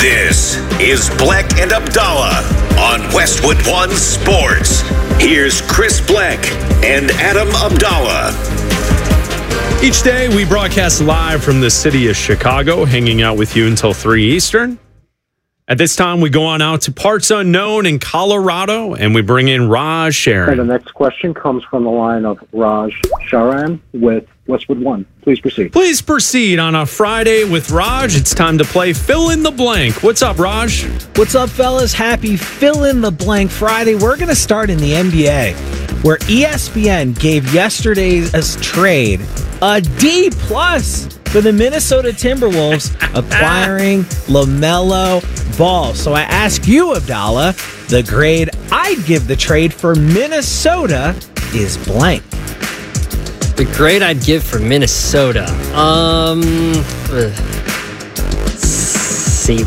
This is Bleck and Abdallah on Westwood One Sports. Here's Chris Bleck and Adam Abdallah. Each day we broadcast live from the city of Chicago, hanging out with you until 3 Eastern. At this time, we go on out to parts unknown in Colorado, and we bring in Raj Sharan. The next question comes from the line of Raj Sharan with Westwood One. Please proceed. Please proceed on a Friday with Raj. It's time to play Fill in the Blank. What's up, Raj? What's up, fellas? Happy Fill in the Blank Friday. We're going to start in the NBA, where ESPN gave yesterday's trade a D+ for the Minnesota Timberwolves acquiring LaMelo Ball. So I ask you, Abdallah, the grade I'd give the trade for Minnesota is blank. The grade I'd give for Minnesota, C+.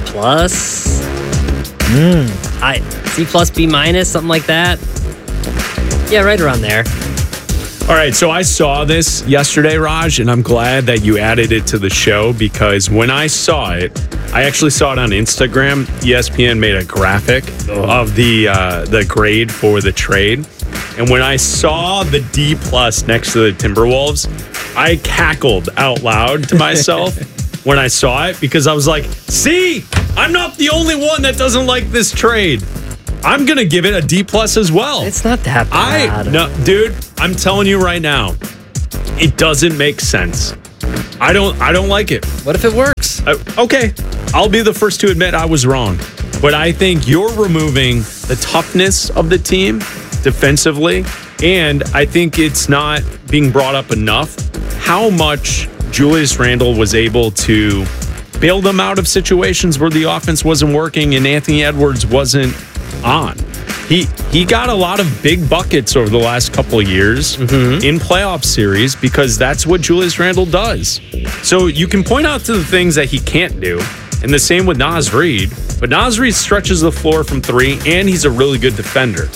C+, B-, something like that. Yeah, right around there. All right, so I saw this yesterday, Raj, and I'm glad that you added it to the show because when I saw it, I actually saw it on Instagram. ESPN made a graphic of the grade for the trade. And when I saw the D+ next to the Timberwolves, I cackled out loud to myself when I saw it because I was like, see, I'm not the only one that doesn't like this trade. I'm going to give it a D+ as well. It's not that bad. No, dude, I'm telling you right now, it doesn't make sense. I don't like it. What if it works? Okay, I'll be the first to admit I was wrong. But I think you're removing the toughness of the team defensively, and I think it's not being brought up enough how much Julius Randle was able to bail them out of situations where the offense wasn't working and Anthony Edwards wasn't on. He got a lot of big buckets over the last couple of years in playoff series because that's what Julius Randle does. So you can point out to the things that he can't do, and the same with Naz Reid, but Naz Reid stretches the floor from three, and he's a really good defender.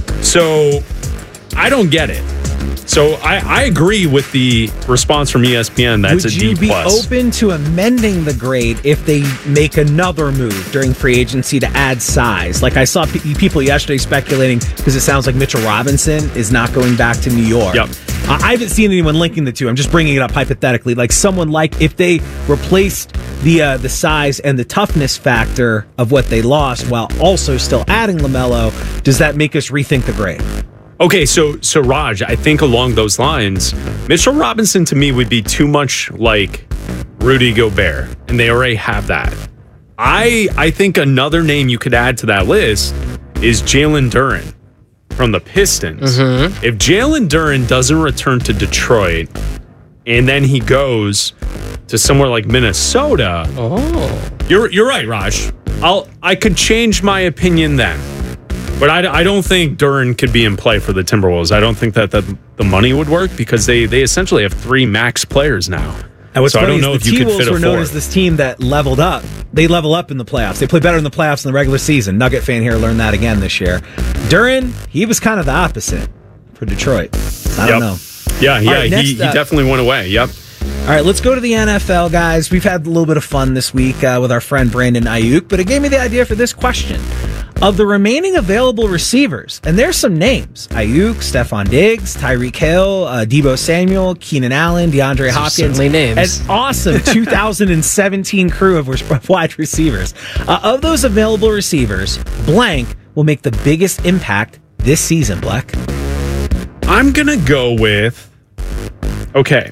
So I don't get it. So I agree with the response from ESPN. That's a D+. Would you be open to amending the grade if they make another move during free agency to add size? Like I saw people yesterday speculating because it sounds like Mitchell Robinson is not going back to New York. Yep. I haven't seen anyone linking the two. I'm just bringing it up hypothetically. Like someone like if they replaced the size and the toughness factor of what they lost while also still adding LaMelo, does that make us rethink the grade? Okay, so Raj, I think along those lines, Mitchell Robinson to me would be too much like Rudy Gobert, and they already have that. I think another name you could add to that list is Jalen Duren from the Pistons. If Jalen Duren doesn't return to Detroit, and then he goes to somewhere like Minnesota, you're right, Raj. I could change my opinion then. But I don't think Duren could be in play for the Timberwolves. I don't think that the money would work because they essentially have three max players now. And what's so I funny don't know is if you could fit a T-Wolves were known fourth. as this team that leveled up. They level up in the playoffs. They play better in the playoffs than the regular season. Nugget fan here learned that again this year. Duren, he was kind of the opposite for Detroit. I don't know. Yeah, right, he definitely went away. Yep. All right, let's go to the NFL, guys. We've had a little bit of fun this week with our friend Brandon Ayuk, but it gave me the idea for this question. Of the remaining available receivers, and there's some names, Ayuk, Stephon Diggs, Tyreek Hill, Deebo Samuel, Keenan Allen, DeAndre Hopkins. Certainly names. An awesome 2017 crew of wide receivers. Of those available receivers, blank will make the biggest impact this season, Bleck. I'm going to go with, okay,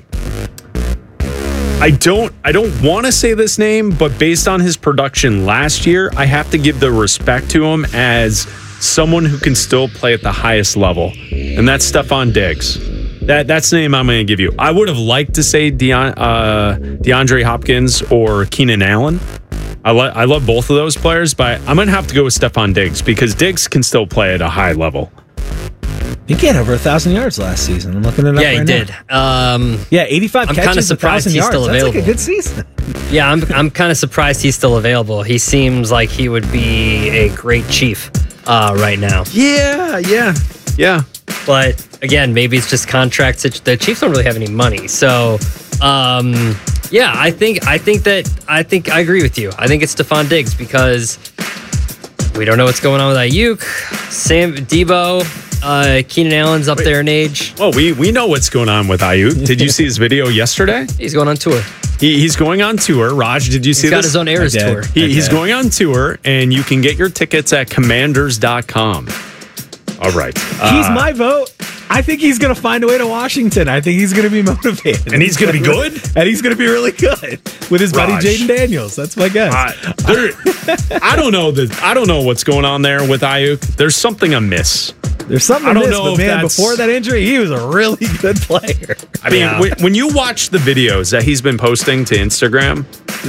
I don't want to say this name, but based on his production last year, I have to give the respect to him as someone who can still play at the highest level, and that's Stephon Diggs. That's the name I'm going to give you. I would have liked to say DeAndre Hopkins or Keenan Allen. I love both of those players, but I'm going to have to go with Stephon Diggs because Diggs can still play at a high level. He had over 1,000 yards last season. I'm looking it up. Yeah, he did. 85 catches, kind of surprised 1,000 he's yards. still available. That's like a good season. Yeah, I'm kind of surprised he's still available. He seems like he would be a great chief right now. Yeah. But again, maybe it's just contracts. The Chiefs don't really have any money, so Yeah, I think I agree with you. I think it's Stephon Diggs because we don't know what's going on with Ayuk, Sam Debo, Keenan Allen's up there in age. Well, we know what's going on with Ayuk. Did you see his video yesterday? He's going on tour. He's going on tour. Raj, did you see this? He's got his own Eras tour. He's going on tour, and you can get your tickets at commanders.com. All right. He's my vote. I think he's going to find a way to Washington. I think he's going to be motivated. And he's going to be good? And he's going to be really good with his buddy Jaden Daniels. That's my guess. I don't know what's going on there with Ayuk. There's something amiss. There's something amiss, but man, before that injury, he was a really good player. I mean, when you watch the videos that he's been posting to Instagram,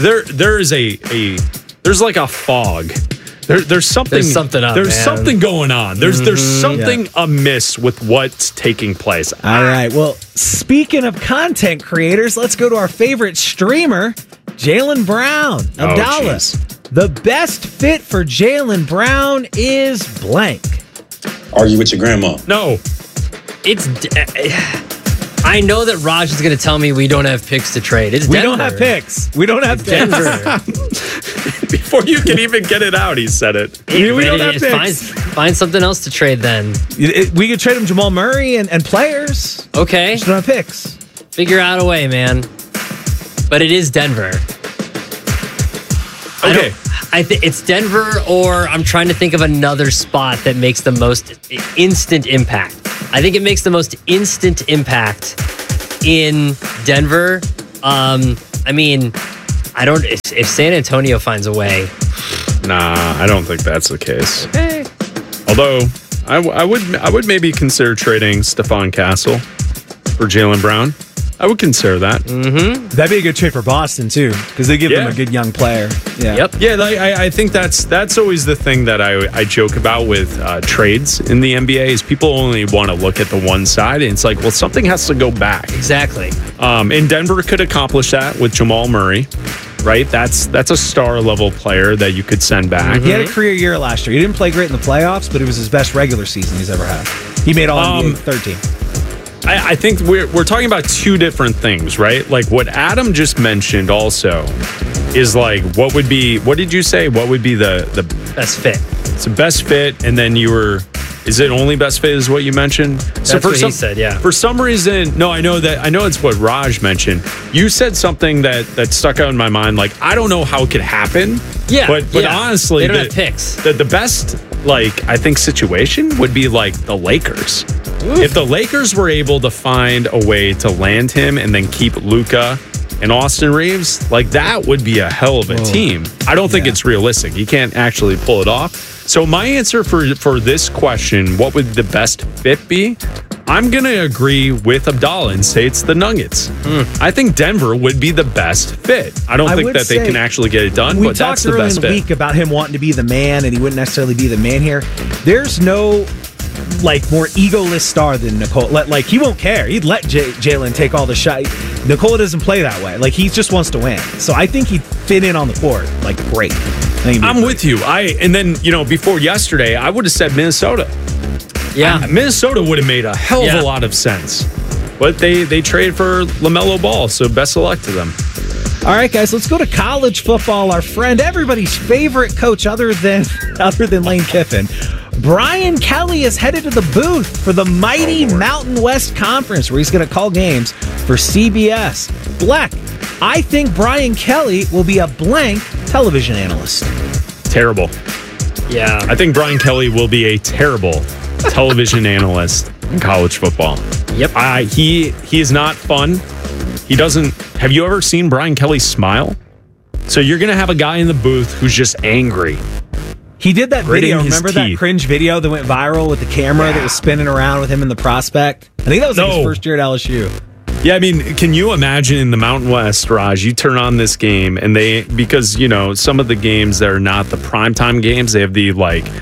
there's like a fog. There's something up. There's something going on. There's something amiss with what's taking place. All right. Well, speaking of content creators, let's go to our favorite streamer, Jaylen Brown. Abdallah. The best fit for Jaylen Brown is blank. Argue with your grandma. No. I know that Raj is going to tell me we don't have picks to trade. It's Denver. We don't have picks. We don't have Denver. Before you can even get it out, he said it. We don't have picks. Find something else to trade then. We could trade him Jamal Murray and players. Okay. Just don't have picks. Figure out a way, man. But it is Denver. Okay. I think it's Denver, or I'm trying to think of another spot that makes the most instant impact. I think it makes the most instant impact in Denver. I mean, if San Antonio finds a way. Nah, I don't think that's the case. Although I would maybe consider trading Stephon Castle for Jaylen Brown. I would consider that. Mm-hmm. That'd be a good trade for Boston too, because they give them a good young player. Yeah. Yep. Yeah, I think that's always the thing that I joke about with trades in the NBA is people only want to look at the one side, and it's like, well, something has to go back. Exactly. And Denver could accomplish that with Jamal Murray. Right, that's a star level player that you could send back. Mm-hmm. He had a career year last year. He didn't play great in the playoffs, but it was his best regular season he's ever had. He made all NBA 13. I think we're talking about two different things, right? Like what Adam just mentioned also is like what did you say? What would be the best fit? It's the best fit, and then is it only best fit is what you mentioned? That's what he said, yeah. For some reason, no, I know it's what Raj mentioned. You said something that stuck out in my mind, like I don't know how it could happen. Yeah. But honestly, they don't have picks. The best I think situation would be like the Lakers. Oof. If the Lakers were able to find a way to land him and then keep Luka and Austin Reeves, like that would be a hell of a team. I don't think it's realistic. You can't actually pull it off. So my answer for this question, what would the best fit be? I'm going to agree with Abdallah and say it's the Nuggets. I think Denver would be the best fit. I don't think that they can actually get it done, but that's the best fit. We talked earlier in the week about him wanting to be the man, and he wouldn't necessarily be the man here. There's no more egoless star than Nikola. Like he won't care. He'd let Jaylen take all the shot. Nikola doesn't play that way. Like he just wants to win. So I think he'd fit in on the court like great. I'm with you. And then before yesterday, I would have said Minnesota. Yeah, Minnesota would have made a hell of a lot of sense. But they traded for LaMelo Ball, so best of luck to them. All right, guys, let's go to college football. Our friend, everybody's favorite coach other than Lane Kiffin, Brian Kelly is headed to the booth for the mighty Mountain West Conference, where he's going to call games for CBS. Black, I think Brian Kelly will be a blank television analyst. Terrible. Yeah. I think Brian Kelly will be a terrible television analyst in college football. Yep. He is not fun. He doesn't. Have you ever seen Brian Kelly smile? So you're going to have a guy in the booth who's just angry. He did that video. Remember that cringe video that went viral with the camera that was spinning around with him in the prospect? I think that was his first year at LSU. Yeah, I mean, can you imagine in the Mountain West, Raj, you turn on this game and because some of the games that are not the primetime games, they have the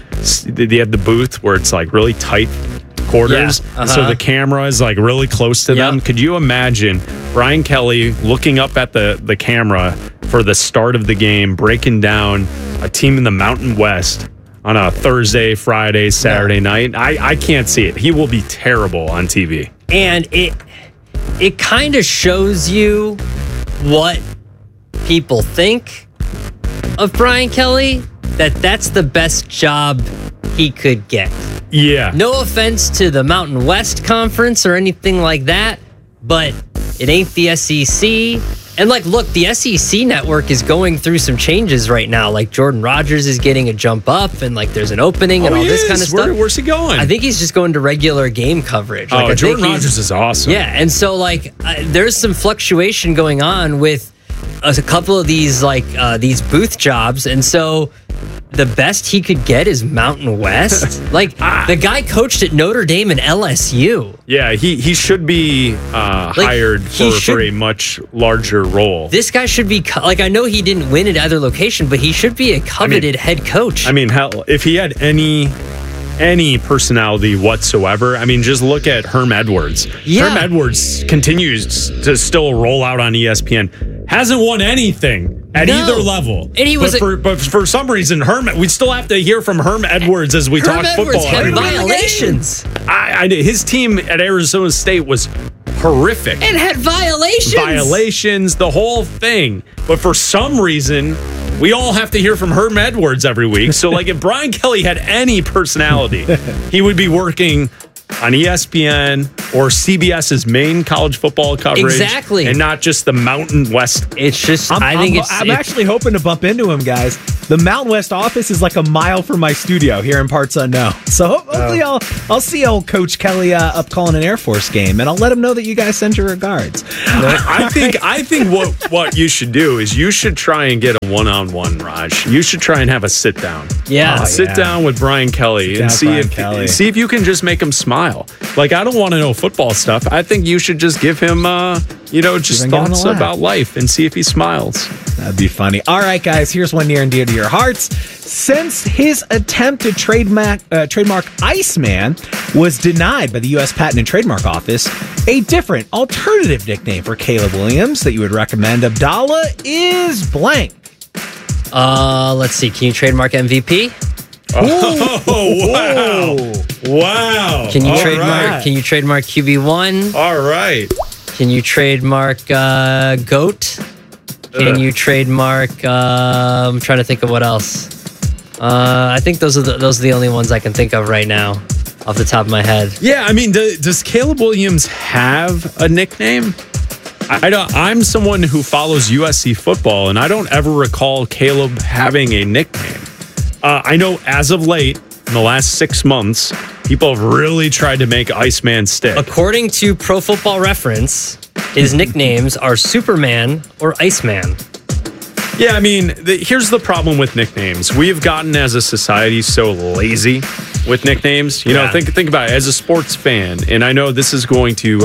booth where it's like really tight quarters. Yeah, so the camera is like really close to them. Could you imagine Brian Kelly looking up at the camera for the start of the game, breaking down a team in the Mountain West on a Thursday, Friday, Saturday night? I can't see it. He will be terrible on TV. And it kind of shows you what people think of Brian Kelly, that's the best job he could get. Yeah. No offense to the Mountain West Conference or anything like that, but it ain't the SEC. And look, the SEC network is going through some changes right now. Like Jordan Rodgers is getting a jump up, and there's an opening and all this kind of stuff. Where's he going? I think he's just going to regular game coverage. Jordan Rodgers is awesome. Yeah, and so there's some fluctuation going on with a couple of these these booth jobs, and so the best he could get is Mountain West. The guy coached at Notre Dame and LSU. Yeah, he should be hired for a much larger role. This guy should be I know he didn't win at either location, but he should be a coveted head coach. I mean, hell, if he had any personality whatsoever, I mean, just look at Herm Edwards. Yeah. Herm Edwards continues to still roll out on ESPN. Hasn't won anything at either level. And he was but for some reason, we still have to hear from Herm Edwards as we talk football. Herm Edwards had violations. His team at Arizona State was horrific. And had violations. Violations, the whole thing. But for some reason, we all have to hear from Herm Edwards every week. So, if Brian Kelly had any personality, he would be working on ESPN or CBS's main college football coverage. Exactly. And not just the Mountain West. It's just, I'm actually hoping to bump into him, guys. The Mountain West office is like a mile from my studio here in Parts Unknown. So hopefully I'll see old Coach Kelly up calling an Air Force game, and I'll let him know that you guys send your regards. I think what you should do is you should try and get a one-on-one, Raj. You should try and have a sit-down. Yeah. Sit down with Brian Kelly and see if you can just make him smile. I don't want to know football stuff. I think you should just give him, just thoughts about life and see if he smiles. That'd be funny. All right, guys, here's one near and dear to your hearts. Since his attempt to trademark Iceman was denied by the U.S. Patent and Trademark Office, a different alternative nickname for Caleb Williams that you would recommend, Abdallah, is blank. Let's see. Can you trademark MVP? Oh, wow. Can you trademark QB1? All right. Can you trademark GOAT? Can you trademark I'm trying to think of what else. I think those are the only ones I can think of right now off the top of my head. Yeah, I mean, does Caleb Williams have a nickname? I'm someone who follows USC football, and I don't ever recall Caleb having a nickname. I know as of late, in the last 6 months, people have really tried to make Iceman stick. According to Pro Football Reference, his nicknames are Superman or Iceman. Yeah, I mean, here's the problem with nicknames. We have gotten as a society so lazy with nicknames. Think about it as a sports fan, and I know this is going to,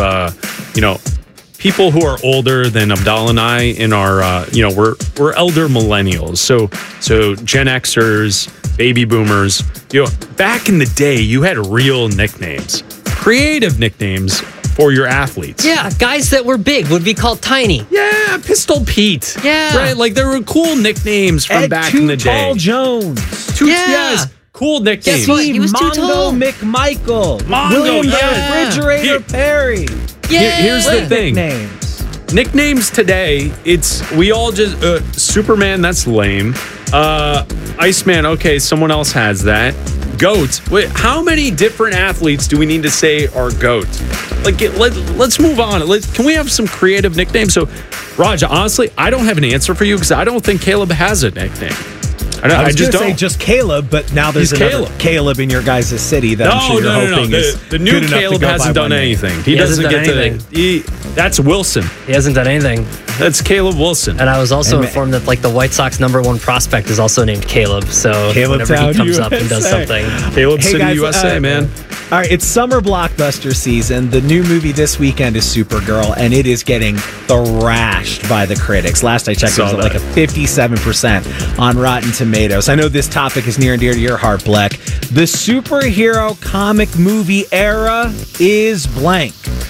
people who are older than Abdallah and I in our, we're elder millennials. So Gen Xers, baby boomers, back in the day, you had real nicknames, creative nicknames for your athletes. Yeah, guys that were big would be called Tiny. Yeah, Pistol Pete. Yeah. Right, there were cool nicknames from back in the day. Tall Jones. Yes, cool nicknames. Guess what? He was too tall. McMichael. Mongo, William the Refrigerator Perry. Here's the thing. Nicknames today, we all just Superman, that's lame. Iceman, okay, someone else has that. GOAT. Wait, how many different athletes do we need to say are GOAT? Let's move on. Can we have some creative nicknames? So, Raj, honestly, I don't have an answer for you because I don't think Caleb has a nickname. I was going to say just Caleb, but now there's another Caleb in your guys' city that I'm sure you're hoping is the new good enough Caleb to go hasn't by done one name. anything. He doesn't get anything. That's Wilson. He hasn't done anything. That's Caleb Wilson. And I was also informed that the White Sox #1 prospect is also named Caleb. So whenever he comes up and does something, Caleb City, USA, man. All right, it's summer blockbuster season. The new movie this weekend is Supergirl, and it is getting thrashed by the critics. Last I checked, it was at a 57% on Rotten Tomatoes. I know this topic is near and dear to your heart, Bleck. The superhero comic movie era is blank.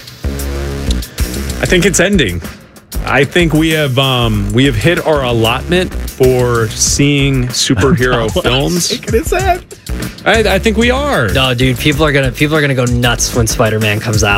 I think it's ending. I think we have hit our allotment for seeing superhero films. I think we are. No, dude, people are gonna go nuts when Spider-Man comes out.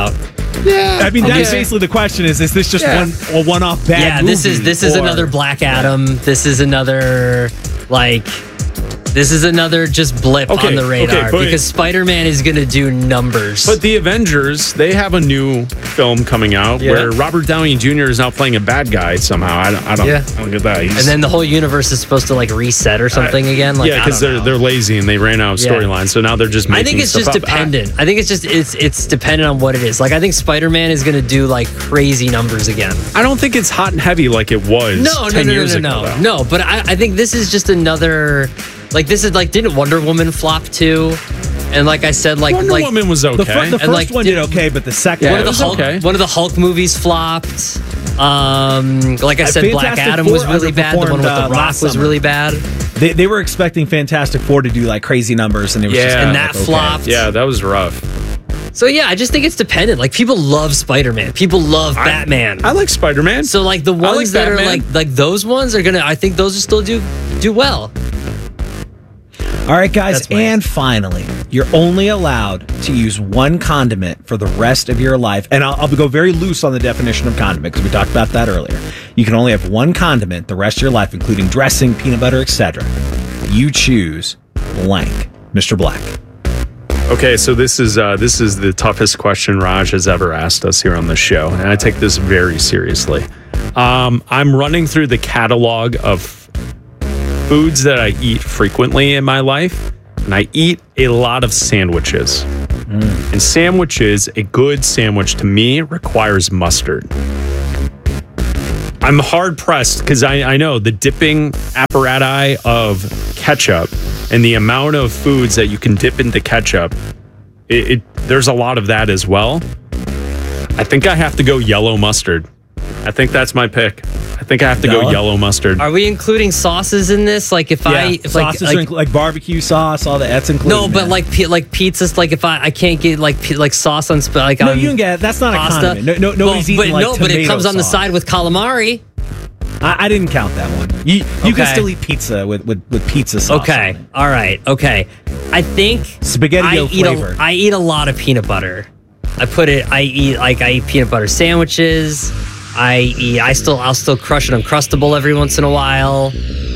Yeah. I mean, that's basically the question: is this just a one-off bad Yeah, movie? this is another Black Adam. This is another This is another just blip on the radar because Spider-Man is going to do numbers. But the Avengers, they have a new film coming out where Robert Downey Jr. is now playing a bad guy somehow. I don't get that. And then the whole universe is supposed to reset or something again. Because they're lazy and they ran out of storylines, so now they're just making. I think it's just dependent. I think it's just it's dependent on what it is. I think Spider-Man is going to do crazy numbers again. I don't think it's hot and heavy like it was. No. But I think this is just another. This is didn't Wonder Woman flop too? And like I said, Wonder Woman was okay. The first one did okay, but the second one of the Hulk movies flopped. Like I said, Black Adam was really bad. The one with The Rock was really bad. They were expecting Fantastic Four to do crazy numbers, and it was and that flopped. Yeah, that was rough. So I just think it's dependent. People love Spider-Man. People love Batman. I like Spider-Man. So the ones that are like those ones are gonna. I think those will still do well. All right, guys, and finally, you're only allowed to use one condiment for the rest of your life. And I'll go very loose on the definition of condiment because we talked about that earlier. You can only have one condiment the rest of your life, including dressing, peanut butter, etc. You choose blank. Mr. Black. Okay, so this is the toughest question Raj has ever asked us here on the show, and I take this very seriously. I'm running through the catalog of foods that I eat frequently in my life, and I eat a lot of sandwiches. And sandwiches, a good sandwich to me requires mustard. I'm hard pressed because I know the dipping apparatus of ketchup and the amount of foods that you can dip into ketchup, there's a lot of that as well. I think I have to go yellow mustard. I think that's my pick. I think I have to go yellow mustard. Are we including sauces in this? Sauces are like barbecue sauce, all that's included. No, but like pizzas. If I can't get sauce on no, you can get that's not pasta. A condiment. Nobody's eating but it comes on the side with calamari. I didn't count that one. You can still eat pizza with pizza sauce. Okay, on it. All right, okay. I think SpaghettiO flavor. I eat a lot of peanut butter. I eat peanut butter sandwiches. I'll still crush an Uncrustable every once in a while.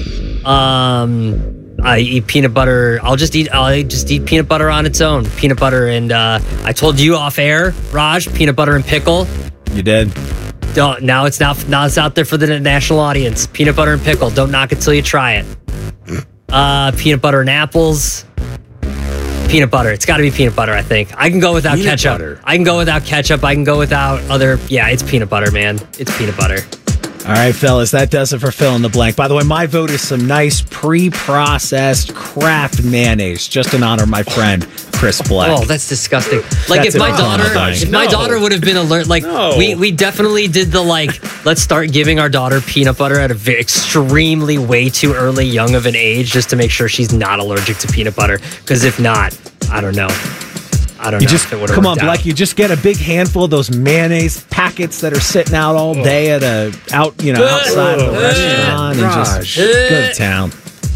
I eat peanut butter. I'll just eat peanut butter on its own. Peanut butter and I told you off air, Raj, peanut butter and pickle. You did. Now it's out there for the national audience. Peanut butter and pickle. Don't knock it till you try it. Peanut butter and apples. Peanut butter. It's got to be peanut butter, I think. I can go without ketchup. I can go without ketchup. I can go without other... Yeah, it's peanut butter, man. It's peanut butter. All right, fellas, that does it for fill in the blank. By the way, my vote is some nice pre-processed Kraft mayonnaise, just in honor of my friend Chris Black. Oh, that's disgusting. If my daughter would have been alert, we definitely did the let's start giving our daughter peanut butter at a extremely way too early, young of an age, just to make sure she's not allergic to peanut butter. Because if not, I don't know. Come on, Black. You just get a big handful of those mayonnaise packets that are sitting out all day outside of the restaurant and just go to town.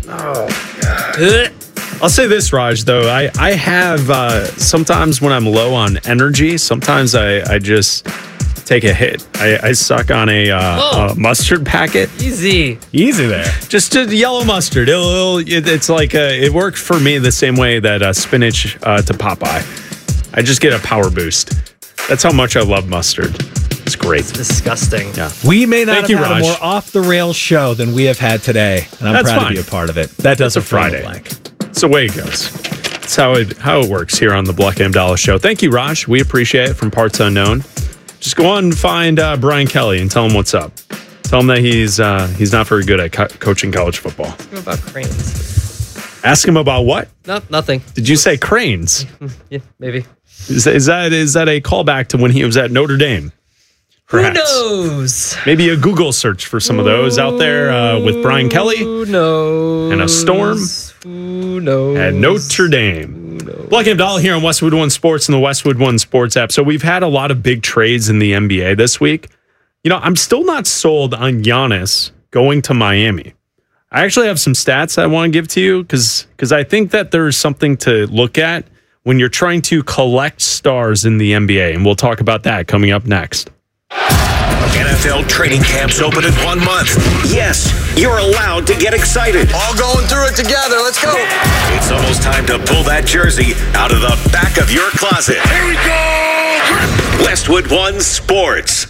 I'll say this, Raj, though. I have sometimes when I'm low on energy, sometimes I just take a hit. I suck on a mustard packet. Easy there. Just yellow mustard. It's it worked for me the same way that spinach to Popeye. I just get a power boost. That's how much I love mustard. It's great. It's disgusting. Yeah. We may not have had a more off-the-rails show than we have had today, and I'm proud to be a part of it. That does it for Friday. It's the way it goes. It's how it works here on the Black and Abdallah Show. Thank you, Raj. We appreciate it from Parts Unknown. Just go on and find Brian Kelly and tell him what's up. Tell him that he's not very good at coaching college football. Ask him about cranes. Ask him about what? No, nothing. Did you say cranes? Yeah, maybe. Is that a callback to when he was at Notre Dame? Perhaps. Who knows? Maybe a Google search for some of those out there with Brian Kelly. Who knows? And a storm. Who knows? At Notre Dame. Black and Abdallah here on Westwood One Sports and the Westwood One Sports app. So we've had a lot of big trades in the NBA this week. I'm still not sold on Giannis going to Miami. I actually have some stats I want to give to you because I think that there's something to look at when you're trying to collect stars in the NBA. And we'll talk about that coming up next. NFL training camps open in 1 month. Yes, you're allowed to get excited. All going through it together. Let's go. It's almost time to pull that jersey out of the back of your closet. Here we go. Westwood One Sports.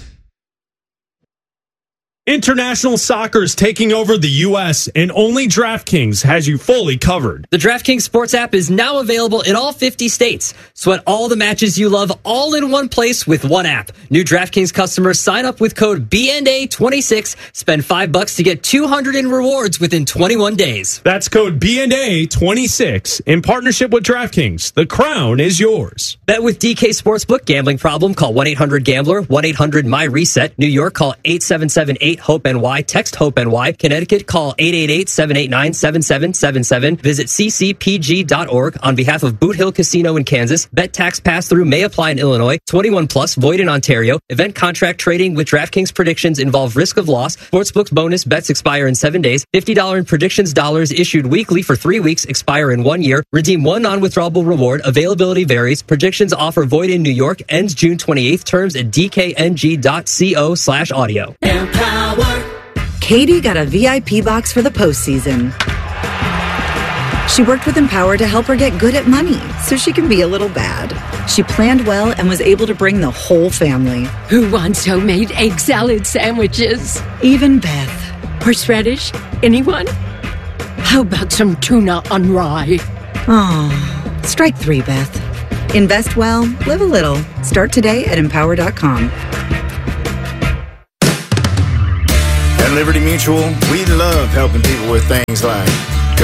International soccer is taking over the U.S., and only DraftKings has you fully covered. The DraftKings Sports app is now available in all 50 states. Sweat all the matches you love all in one place with one app. New DraftKings customers sign up with code BNA26, spend $5 to get $200 in rewards within 21 days. That's code BNA26 in partnership with DraftKings. The crown is yours. Bet with DK Sportsbook. Gambling problem? Call 1-800-GAMBLER, 1-800-MY-RESET. New York, call 877-8-HOPE-NY. Text HOPE-NY. Connecticut, call 888-789-7777. Visit ccpg.org. On behalf of Boot Hill Casino in Kansas, bet tax pass-through may apply in Illinois. 21 plus, void in Ontario. Event contract trading with DraftKings predictions involve risk of loss. Sportsbook's bonus bets expire in 7 days. $50 in predictions dollars issued weekly for 3 weeks, expire in 1 year. Redeem one non-withdrawable reward. Availability varies. Predictions offer void in New York. Ends June 28th. Terms at dkng.co/audio. Katie got a VIP box for the postseason. She worked with Empower to help her get good at money so she can be a little bad. She planned well and was able to bring the whole family. Who wants homemade egg salad sandwiches? Even Beth. Horseradish? Anyone? How about some tuna on rye? Oh, strike 3, Beth. Invest well, live a little. Start today at Empower.com. At Liberty Mutual, we love helping people with things like